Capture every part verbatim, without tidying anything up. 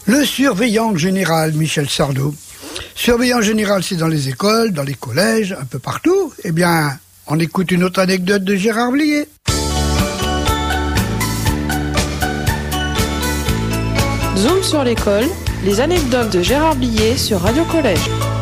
Le surveillant général Michel Sardou. Surveillant général, c'est dans les écoles, dans les collèges, un peu partout. Eh bien, on écoute une autre anecdote de Gérard Blier. Zoom sur l'école, les anecdotes de Gérard Blier sur Radio Collège.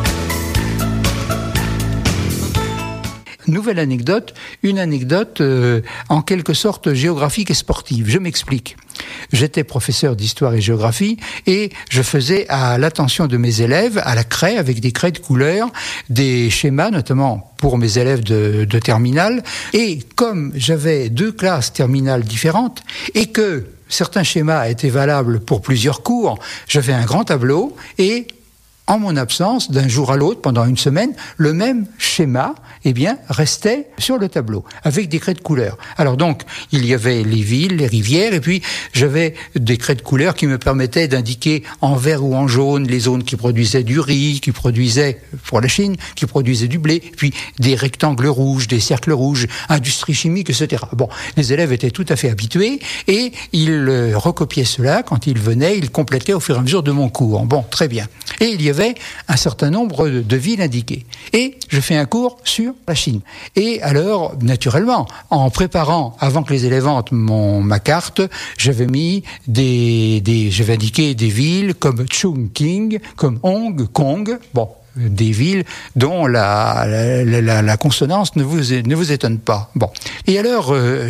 Nouvelle anecdote, une anecdote euh, en quelque sorte géographique et sportive. Je m'explique. J'étais professeur d'histoire et géographie et je faisais à l'attention de mes élèves, à la craie, avec des craies de couleur, des schémas, notamment pour mes élèves de, de terminale. Et comme j'avais deux classes terminales différentes et que certains schémas étaient valables pour plusieurs cours, j'avais un grand tableau et en mon absence, d'un jour à l'autre, pendant une semaine, le même schéma, eh bien, restait sur le tableau, avec des craies de couleur. Alors donc, il y avait les villes, les rivières, et puis j'avais des craies de couleur qui me permettaient d'indiquer en vert ou en jaune les zones qui produisaient du riz, qui produisaient, pour la Chine, qui produisaient du blé, puis des rectangles rouges, des cercles rouges, industrie chimique, et cetera. Bon, les élèves étaient tout à fait habitués, et ils recopiaient cela quand ils venaient, ils complétaient au fur et à mesure de mon cours. Bon, très bien. Et il y avait un certain nombre de, de villes indiquées. Et je fais un cours sur la Chine. Et alors, naturellement, en préparant, avant que les élèves entrent mon, ma carte, j'avais mis des, des, j'avais indiqué des villes comme Chongqing, comme Hong Kong, bon, des villes dont la, la, la, la consonance ne vous, ne vous étonne pas. Bon. Et alors, euh,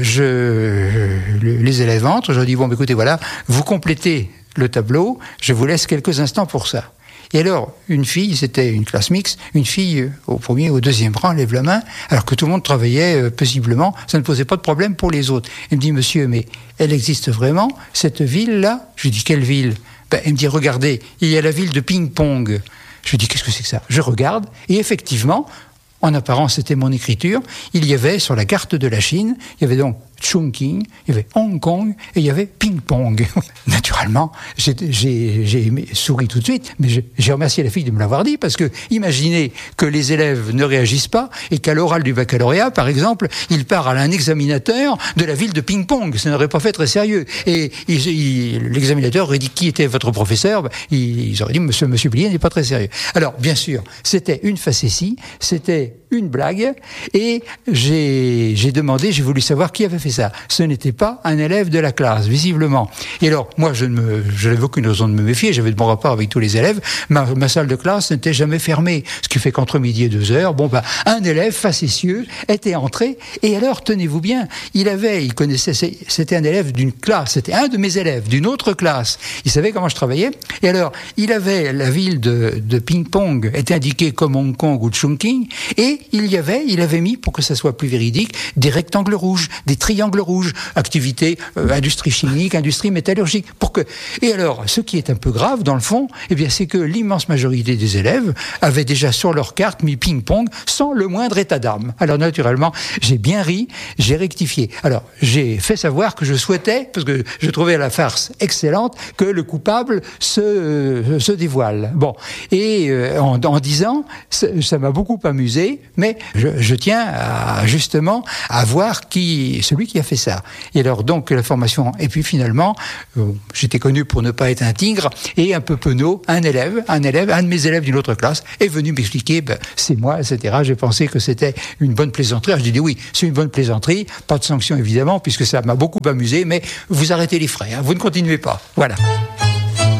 je, les élèves entrent, je leur dis, bon, écoutez, voilà, vous complétez le tableau, je vous laisse quelques instants pour ça. Et alors, une fille, c'était une classe mixte, une fille au premier, au deuxième rang, lève la main, alors que tout le monde travaillait euh, paisiblement, ça ne posait pas de problème pour les autres. Elle me dit, monsieur, mais elle existe vraiment, cette ville-là? Je lui dis, quelle ville? Ben, elle me dit, regardez, il y a la ville de Ping-Pong. Je lui dis, qu'est-ce que c'est que ça? Je regarde, et effectivement, en apparence, c'était mon écriture, il y avait sur la carte de la Chine, il y avait donc Chongqing, il y avait Hong Kong et il y avait Ping-Pong. Naturellement, j'ai, j'ai, j'ai souri tout de suite, mais j'ai, j'ai remercié la fille de me l'avoir dit, parce que imaginez que les élèves ne réagissent pas et qu'à l'oral du baccalauréat, par exemple, il parle à un examinateur de la ville de Ping-Pong. Ça n'aurait pas fait très sérieux. Et il, il, l'examinateur aurait dit qui était votre professeur. Ils, ils auraient dit monsieur, monsieur Blier n'est pas très sérieux. Alors, bien sûr, c'était une facétie, c'était une blague, et j'ai, j'ai demandé, j'ai voulu savoir qui avait fait ça. Ce n'était pas un élève de la classe, visiblement. Et alors, moi, je ne me, je n'avais aucune raison de me méfier, j'avais de bons rapports avec tous les élèves, ma, ma salle de classe n'était jamais fermée, ce qui fait qu'entre midi et deux heures, bon, bah, un élève facétieux était entré, et alors, tenez-vous bien, il avait, il connaissait, c'était un élève d'une classe, c'était un de mes élèves d'une autre classe, il savait comment je travaillais, et alors, il avait, la ville de, de Ping-Pong était indiquée comme Hong Kong ou Chongqing, et il y avait, il avait mis, pour que ça soit plus véridique, des rectangles rouges, des triangles rouges, activité, euh, industrie chimique, industrie métallurgique, pour que... Et alors, ce qui est un peu grave, dans le fond, eh bien, c'est que l'immense majorité des élèves avaient déjà sur leur carte mis ping-pong sans le moindre état d'âme. Alors, naturellement, j'ai bien ri, j'ai rectifié. Alors, j'ai fait savoir que je souhaitais, parce que je trouvais la farce excellente, que le coupable se, euh, se dévoile. Bon. Et euh, en, en disant, ça, ça m'a beaucoup amusé, mais je, je tiens à, justement à voir qui, celui qui a fait ça. Et alors donc la formation, et puis finalement, euh, j'étais connu pour ne pas être un tigre, et un peu penaud, un élève, un élève, un de mes élèves d'une autre classe, est venu m'expliquer, ben, c'est moi, et cetera. J'ai pensé que c'était une bonne plaisanterie. Alors, j'ai dit oui, c'est une bonne plaisanterie, pas de sanction évidemment, puisque ça m'a beaucoup amusé, mais vous arrêtez les frais, hein, vous ne continuez pas. Voilà.